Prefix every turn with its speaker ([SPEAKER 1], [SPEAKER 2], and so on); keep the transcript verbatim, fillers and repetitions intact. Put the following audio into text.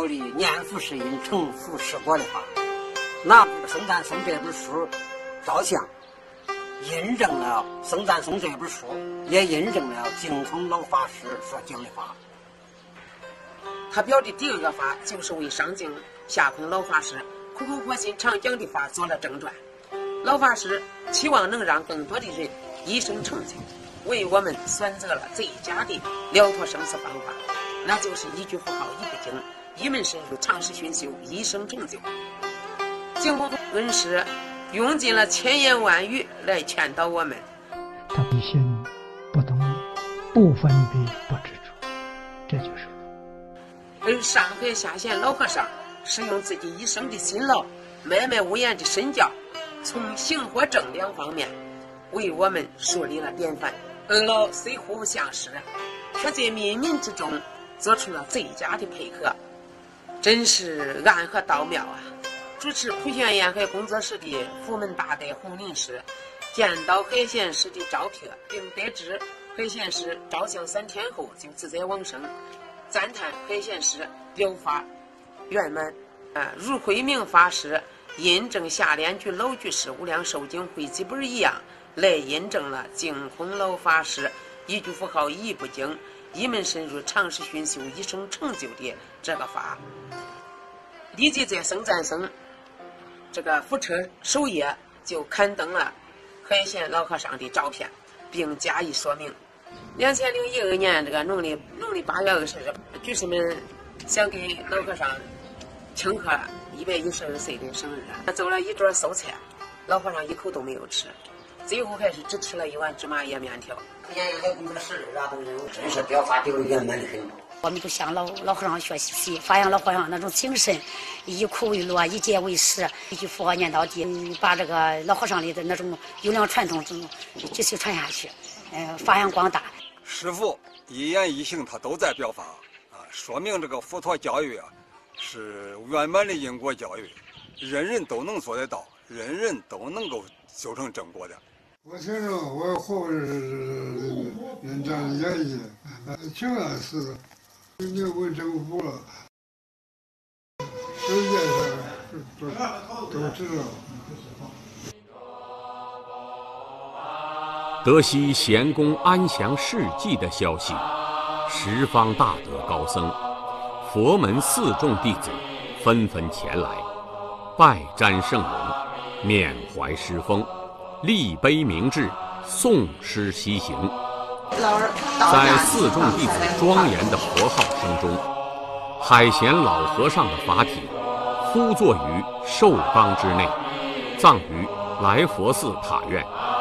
[SPEAKER 1] 表的年复是因，成复是果的话，拿僧赞颂这本书照相，印证了僧赞颂这本书，也印证了净空老法师所讲的话。
[SPEAKER 2] 他表的第二个法，就是为上净下空老法师苦口婆心常讲的法做了正传。老法师期望能让更多的人一生成就，为我们选择了最佳的了脱生死方法，那就是一句佛号一不精，一门深入，长时熏修，一生成就。净空恩师用尽了千言万语来劝导我们。
[SPEAKER 3] 他必心不动，不分别，不执着，这就是佛。
[SPEAKER 2] 而上海下贤老和尚是用自己一生的辛劳，默默无言的身教，从行和正两方面为我们树立了典范。二老虽互不相识，却在冥冥之中做出了最佳的配合，真是暗合道妙啊！主持普贤沿海工作室的福门大德洪林师见到海贤师的照片，并得知海贤师照相三天后就自在往生，赞叹海贤师表法圆满。啊，如慧明法师印证下联句老居士无量寿经汇集本一样，来印证了净空老法师一句佛号一不精，一门深入，长时熏修，一生成就的这个法。立即在僧赞僧这个福车首页就刊登了海贤老和尚的照片，并加以说明。两千零一二年这个农历农历八月二十日，居士们想给老和尚庆贺一百一十二岁的生日，做了一桌素菜，老和尚一口都没有吃，最后还是只吃了一碗芝麻叶面条。
[SPEAKER 1] 普贤沿海工作室的都人真是表法表圆满的很。
[SPEAKER 4] 我们都向老老和尚学习，发扬老和尚那种精神，以苦为乐，以戒为师，一句佛号念到底，把这个老和尚里的那种优良传统继续传下去，呃，发扬光大。
[SPEAKER 5] 师父一言一行他都在表法啊，说明这个佛陀教育啊是圆满的因果教育，人人都能做得到，人人都能够修成正果的。
[SPEAKER 6] 我听着我活是人这样演绎，挺安实的，你问政府了，世界上都都知道。
[SPEAKER 7] 得悉贤公安详事迹的消息，十方大德高僧、佛门四众弟子纷纷前来，拜瞻圣容，缅怀师风，立碑铭志，诵诗西行。在四众弟子庄严的佛号声中，海贤老和尚的法体呼坐于寿冈之内，葬于来佛寺塔院。